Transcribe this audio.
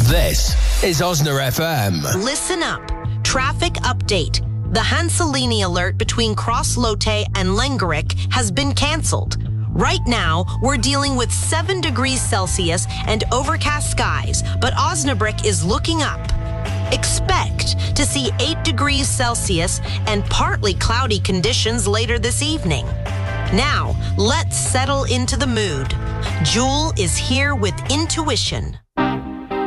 This is Osner FM. Listen up. Traffic update. The Hanselini alert between Cross Lotte and Lengerich has been cancelled. Right now, we're dealing with 7 degrees Celsius and overcast skies, but Osnabrück is looking up. Expect to see 8 degrees Celsius and partly cloudy conditions later this evening. Now, let's settle into the mood. Jewel is here with intuition.